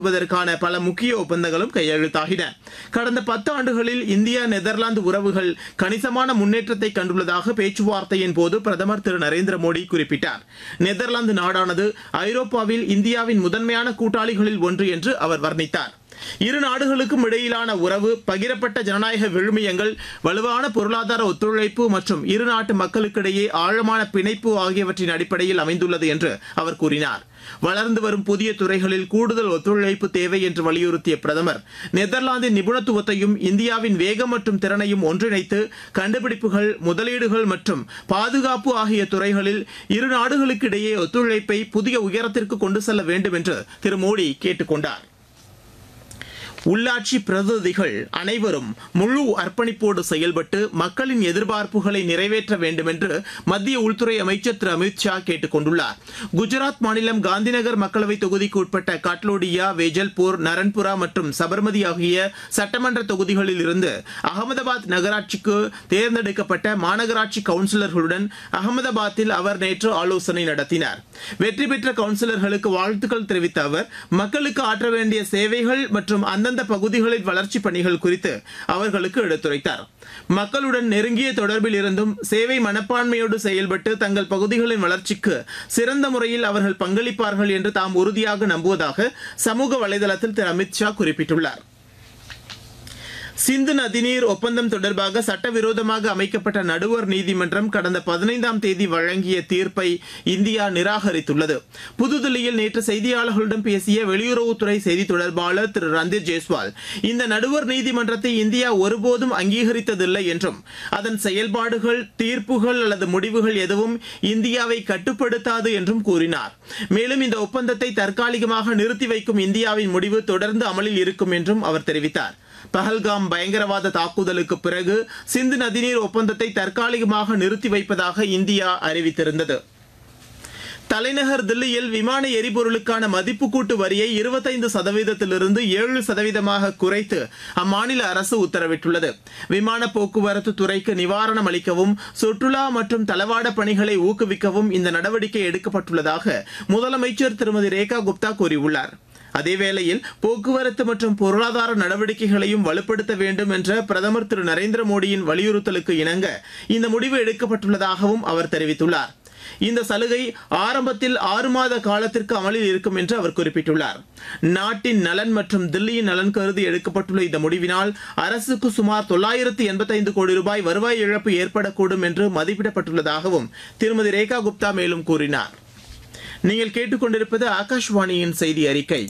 ான பல முக்கிய ஒப்பந்தங்களும் கையெழுத்தாகின. கடந்த 10 ஆண்டுகளில் இந்தியா நெதர்லாந்து உறவுகள் கணிசமான முன்னேற்றத்தை கண்டுள்ளதாக பேச்சுவார்த்தையின் போது பிரதமர் திரு நரேந்திர மோடி குறிப்பிட்டார். நெதர்லாந்து நாடானது ஐரோப்பாவில் இந்தியாவின் முதன்மையான கூட்டாளிகளில் ஒன்று என்று அவர் வர்ணித்தார். இரு நாடுகளுக்கும் இடையிலான உறவு பகிரப்பட்ட ஜனநாயக விழுமியங்கள், வலுவான பொருளாதார ஒத்துழைப்பு மற்றும் இரு நாட்டு மக்களுக்கிடையே ஆழமான பிணைப்பு ஆகியவற்றின் அடிப்படையில் அமைந்துள்ளது என்று அவர் கூறினார். வளர்ந்து வரும் புதிய துறைகளில் கூடுதல் ஒத்துழைப்பு தேவை என்று வலியுறுத்திய பிரதமர், நெதர்லாந்தின் நிபுணத்துவத்தையும் இந்தியாவின் வேகம் மற்றும் திறனையும் ஒன்றிணைத்து கண்டுபிடிப்புகள், முதலீடுகள் மற்றும் பாதுகாப்பு ஆகிய துறைகளில் இரு நாடுகளுக்கிடையே ஒத்துழைப்பை புதிய உயரத்திற்கு கொண்டு செல்ல வேண்டும் என்று திரு மோடி கேட்டுக் கொண்டார். உள்ளாட்சி பிரதிநிதிகள் அனைவரும் முழு அர்ப்பணிப்போடு செயல்பட்டு மக்களின் எதிர்பார்ப்புகளை நிறைவேற்ற வேண்டும் என்று மத்திய உள்துறை அமைச்சர் திரு அமித் ஷா கேட்டுக் கொண்டுள்ளார். குஜராத் மாநிலம் காந்திநகர் மக்களவைத் தொகுதிக்கு உட்பட்ட காட்லோடியா, வேஜல்பூர், நரன்புரா மற்றும் சபர்மதி ஆகிய சட்டமன்ற தொகுதிகளில் இருந்து அகமதாபாத் நகராட்சிக்கு தேர்ந்தெடுக்கப்பட்ட மாநகராட்சி கவுன்சிலர்களுடன் அகமதாபாத்தில் அவர் நேற்று ஆலோசனை நடத்தினார். வெற்றி பெற்ற கவுன்சிலர்களுக்கு வாழ்த்துக்கள் தெரிவித்த அவர், மக்களுக்கு ஆற்ற வேண்டிய சேவைகள் மற்றும் அந்தந்த பகுதிகளின் வளர்ச்சிப் பணிகள் குறித்து அவர்களுக்கு எடுத்துரைத்தார். மக்களுடன் நெருங்கிய தொடர்பில் இருந்தும் சேவை மனப்பான்மையோடு செயல்பட்டு தங்கள் பகுதிகளின் வளர்ச்சிக்கு சிறந்த முறையில் அவர்கள் பங்களிப்பார்கள் என்று தாம் உறுதியாக நம்புவதாக சமூக வலைதளத்தில் திரு அமித் ஷா குறிப்பிட்டுள்ளார். சிந்து நதிநீர் ஒப்பந்தம் தொடர்பாக சட்டவிரோதமாக அமைக்கப்பட்ட நடுவர் நீதிமன்றம் கடந்த 15ஆம் தேதி வழங்கிய தீர்ப்பை இந்தியா நிராகரித்துள்ளது. புதுதில்லியில் நேற்று செய்தியாளர்களிடம் பேசிய வெளியுறவுத்துறை செய்தி தொடர்பாளர் திரு ரந்தீர் ஜெய்ஸ்வால், இந்த நடுவர் நீதிமன்றத்தை இந்தியா ஒருபோதும் அங்கீகரித்ததில்லை என்றும் அதன் செயல்பாடுகள், தீர்ப்புகள் அல்லது முடிவுகள் எதுவும் இந்தியாவை கட்டுப்படுத்தாது என்றும் கூறினார். மேலும் இந்த ஒப்பந்தத்தை தற்காலிகமாக நிறுத்தி வைக்கும் இந்தியாவின் முடிவு தொடர்ந்து அமலில் இருக்கும் என்றும் அவர் தெரிவித்தார். பஹல்காம் பயங்கரவாத தாக்குதலுக்கு பிறகு சிந்து நதிநீர் ஒப்பந்தத்தை தற்காலிகமாக நிறுத்தி வைப்பதாக இந்தியா அறிவித்திருந்தது. தலைநகர் தில்லியில் விமான எரிபொருளுக்கான மதிப்பு கூட்டு வரியை 25%லிருந்து 7% குறைத்து அம்மாநில அரசு உத்தரவிட்டுள்ளது. விமான போக்குவரத்து துறைக்கு நிவாரணம் அளிக்கவும், சுற்றுலா மற்றும் தளவாட பணிகளை ஊக்குவிக்கவும் இந்த நடவடிக்கை எடுக்கப்பட்டுள்ளதாக முதலமைச்சர் திருமதி ரேகா குப்தா கூறியுள்ளார். அதேவேளையில் போக்குவரத்து மற்றும் பொருளாதார நடவடிக்கைகளையும் வலுப்படுத்த வேண்டும் என்ற பிரதமர் திரு நரேந்திர மோடியின் வலியுறுத்தலுக்கு இணங்க இந்த முடிவு எடுக்கப்பட்டுள்ளதாகவும் அவர் தெரிவித்துள்ளார். இந்த சலுகை ஆரம்பத்தில் 6 மாத காலத்திற்கு அமலில் இருக்கும் என்று அவர் குறிப்பிட்டுள்ளார். நாட்டின் நலன் மற்றும் தில்லியின் நலன் கருதி எடுக்கப்பட்டுள்ள இந்த முடிவினால் அரசுக்கு சுமார் 985 கோடி ரூபாய் வருவாய் இழப்பு ஏற்படக்கூடும் என்று மதிப்பிடப்பட்டுள்ளதாகவும் திருமதி ரேகா குப்தா மேலும் கூறினார். நீங்கள் கேட்டுக்கொண்டிருப்பது ஆகாஷ்வாணியின் செய்தி அறிக்கை.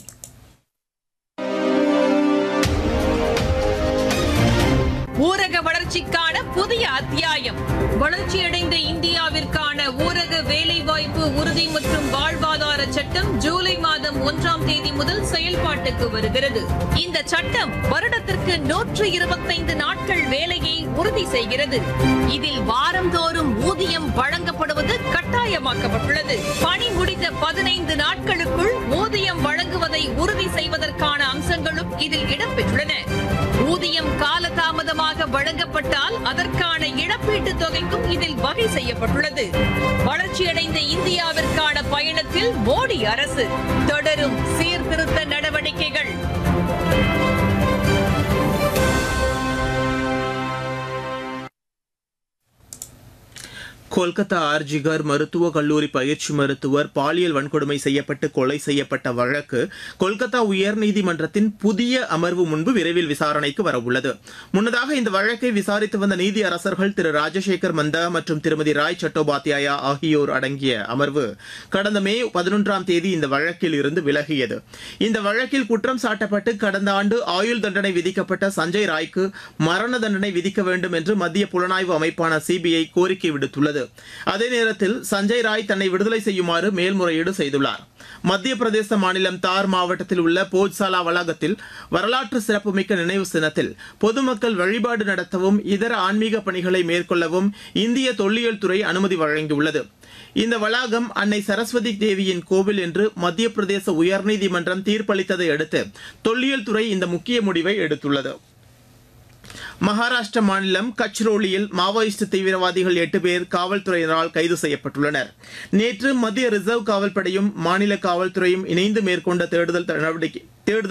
ஊரக வளர்ச்சிக்கான புதிய அத்தியாயம். வளர்ச்சியடைந்த இந்தியாவிற்கான ஊரக வேலைவாய்ப்பு உறுதி மற்றும் வாழ்வாதார சட்டம் ஜூலை மாதம் 1ஆம் தேதி முதல் செயல்பாட்டுக்கு வருகிறது. இந்த சட்டம் வருடத்திற்கு 125 நாட்கள் வேலையை உறுதி செய்கிறது. இதில் வாரந்தோறும் ஊதியம் வழங்கப்படுவது கட்டாயமாக்கப்பட்டுள்ளது. பணி முடிந்த 15 நாட்களுக்குள் ஊதியம் வழங்குவதை உறுதி செய்வதற்கான அம்சங்களும் இதில் இடம்பெற்றுள்ளன. ஊதியம் காலதாமதமாக வழங்கப்பட்டால் அதற்கான இழப்பீட்டுத் தொகைக்கும் இதில் வகை செய்யப்பட்டுள்ளது. வளர்ச்சியடைந்த இந்தியாவிற்கான பயணத்தில் மோடி அரசு தொடரும் சீர்திருத்த நடவடிக்கைகள். கொல்கத்தா ஆர்ஜிகர் மருத்துவக் கல்லூரி பயிற்சி மருத்துவர் பாலியல் வன்கொடுமை செய்யப்பட்டு கொலை செய்யப்பட்ட வழக்கு கொல்கத்தா உயர்நீதிமன்றத்தின் புதிய அமர்வு முன்பு விரைவில் விசாரணைக்கு வரவுள்ளது. முன்னதாக இந்த வழக்கை விசாரித்து வந்த நீதி அரசர்கள் திரு ராஜசேகர் மந்தா மற்றும் திருமதி ராய் சட்டோபாத்யாயா ஆகியோர் அடங்கிய அமர்வு கடந்த மே 11ஆம் தேதி இந்த வழக்கில் இருந்து விலகியது. இந்த வழக்கில் குற்றம் சாட்டப்பட்டு கடந்த ஆண்டு ஆயுள் தண்டனை விதிக்கப்பட்ட சஞ்சய் ராய்க்கு மரண தண்டனை விதிக்க வேண்டும் என்று மத்திய புலனாய்வு அமைப்பான சிபிஐ கோரிக்கை விடுத்துள்ளது. அதே நேரத்தில் சஞ்சய் ராய் தன்னை விடுதலை செய்யுமாறு மேல்முறையீடு செய்துள்ளார். மத்திய பிரதேச மாநிலம் தார் மாவட்டத்தில் உள்ள போஜ்சாலா வளாகத்தில் வரலாற்று சிறப்புமிக்க நினைவு சின்னத்தில் பொதுமக்கள் வழிபாடு நடத்தவும் இதர ஆன்மீக பணிகளை மேற்கொள்ளவும் இந்திய தொல்லியல் துறை அனுமதி வழங்கியுள்ளது. இந்த வளாகம் அன்னை சரஸ்வதி தேவியின் கோவில் என்று மத்திய பிரதேச உயர்நீதிமன்றம் தீர்ப்பளித்ததை அடுத்து தொல்லியல் துறை இந்த முக்கிய முடிவை எடுத்துள்ளது. மகாராஷ்டிர மாநிலம் கச்ரோலியில் மாவோயிஸ்ட் தீவிரவாதிகள் 8 பேர் காவல்துறையினரால் கைது செய்யப்பட்டுள்ளனர். நேற்று மத்திய ரிசர்வ் காவல்படையும் மாநில காவல்துறையும் இணைந்து மேற்கொண்ட தேடுதல்